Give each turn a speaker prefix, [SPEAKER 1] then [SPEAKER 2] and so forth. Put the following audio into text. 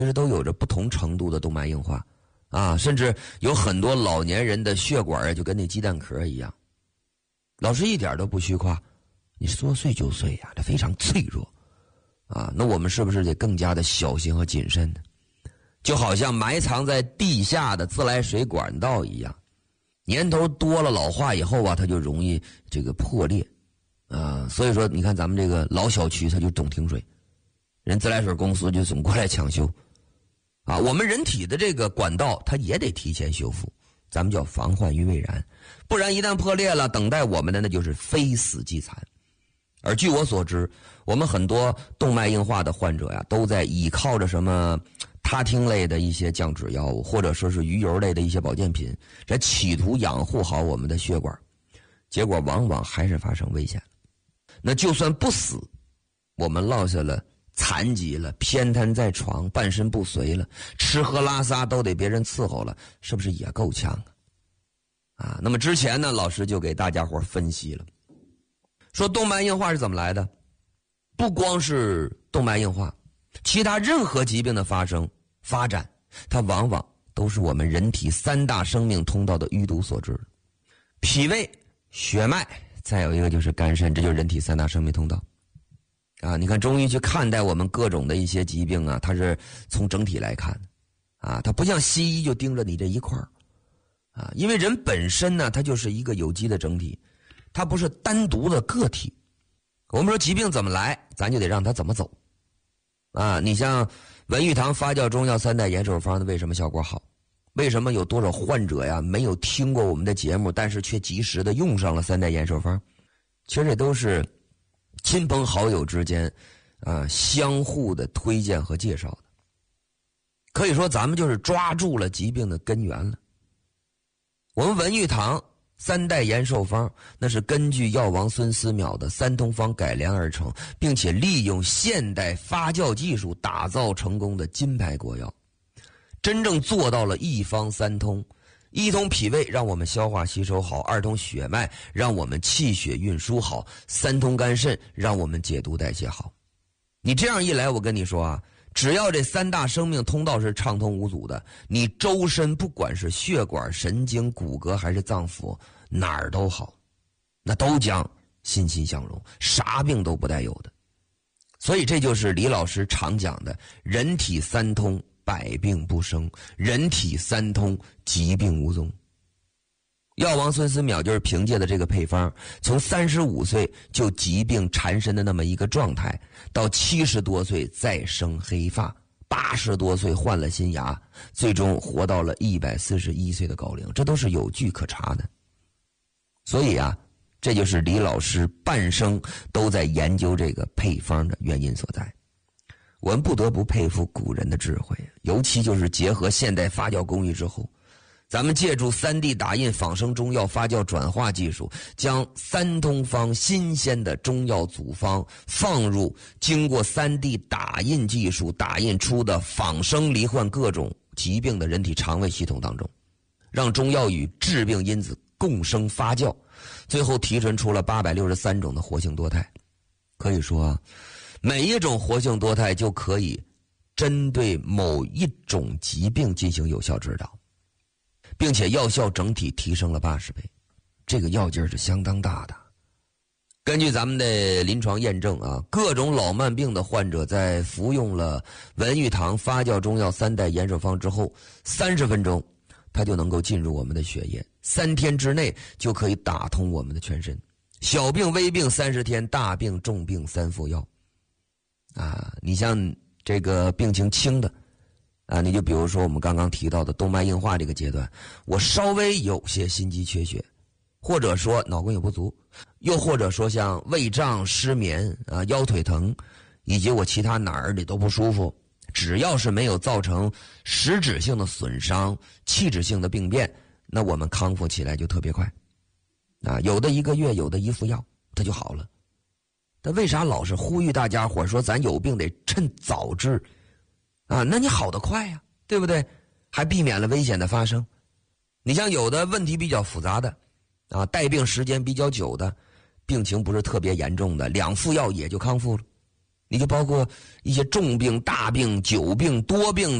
[SPEAKER 1] 其实都有着不同程度的动脉硬化啊，甚至有很多老年人的血管就跟那鸡蛋壳一样。老师一点都不虚夸，你说碎就碎呀，这非常脆弱啊。那我们是不是得更加的小心和谨慎呢？就好像埋藏在地下的自来水管道一样，年头多了老化以后啊，它就容易这个破裂啊。所以说你看咱们这个老小区它就总停水，人自来水公司就总过来抢修啊。我们人体的这个管道它也得提前修复，咱们叫防患于未然，不然一旦破裂了，等待我们的那就是非死即残。而据我所知，我们很多动脉硬化的患者呀，都在依靠着什么他汀类的一些降脂药物，或者说是鱼油类的一些保健品，来企图养护好我们的血管，结果往往还是发生危险。那就算不死，我们落下了残疾了，偏瘫在床，半身不遂了，吃喝拉撒都得别人伺候了，是不是也够呛啊？那么之前呢，老师就给大家伙分析了，说动脉硬化是怎么来的，不光是动脉硬化，其他任何疾病的发展，它往往都是我们人体三大生命通道的淤堵所致。脾胃、血脉，再有一个就是肝肾，这就是人体三大生命通道啊。你看中医去看待我们各种的一些疾病啊，它是从整体来看啊，它不像西医就盯着你这一块啊。因为人本身呢，它就是一个有机的整体，它不是单独的个体。我们说疾病怎么来，咱就得让它怎么走啊。你像文玉堂发酵中药三代延寿方的为什么效果好？为什么有多少患者呀没有听过我们的节目，但是却及时的用上了三代延寿方？其实这都是亲朋好友之间相互的推荐和介绍的。可以说咱们就是抓住了疾病的根源了。我们文玉堂三代延寿方那是根据药王孙思邈的三通方改良而成，并且利用现代发酵技术打造成功的金牌国药，真正做到了一方三通。一通脾胃让我们消化吸收好，二通血脉让我们气血运输好，三通肝肾让我们解毒代谢好。你这样一来，我跟你说啊，只要这三大生命通道是畅通无阻的，你周身不管是血管、神经、骨骼还是脏腑，哪儿都好，那都将欣欣向荣，啥病都不带有的。所以这就是李老师常讲的人体三通，百病不生，人体三通，疾病无踪。药王孙思邈就是凭借的这个配方，从35岁就疾病缠身的那么一个状态，到70多岁再生黑发，80多岁换了新牙，最终活到了141岁的高龄，这都是有据可查的。所以啊，这就是李老师半生都在研究这个配方的原因所在。我们不得不佩服古人的智慧，尤其就是结合现代发酵工艺之后，咱们借助 3D 打印仿生中药发酵转化技术，将三通方新鲜的中药组方放入经过 3D 打印技术打印出的仿生罹患各种疾病的人体肠胃系统当中，让中药与致病因子共生发酵，最后提纯出了863种的活性多肽。可以说每一种活性多肽就可以针对某一种疾病进行有效治疗，并且药效整体提升了80倍，这个药劲儿是相当大的。根据咱们的临床验证啊，各种老慢病的患者在服用了文玉堂发酵中药三代延寿方之后，30分钟它就能够进入我们的血液，3天之内就可以打通我们的全身。小病微病30天，大病重病3服药啊。你像这个病情轻的啊，你就比如说我们刚刚提到的动脉硬化这个阶段，我稍微有些心肌缺血，或者说脑供血不足，又或者说像胃胀、失眠啊、腰腿疼，以及我其他哪儿里都不舒服，只要是没有造成实质性的损伤、器质性的病变，那我们康复起来就特别快啊。有的1个月，有的1服药它就好了。但为啥老是呼吁大家伙说咱有病得趁早治啊？那你好得快呀，对不对？还避免了危险的发生。你像有的问题比较复杂的啊，带病时间比较久的，病情不是特别严重的，2服药也就康复了。 你就包括一些重病、大病、久病、多病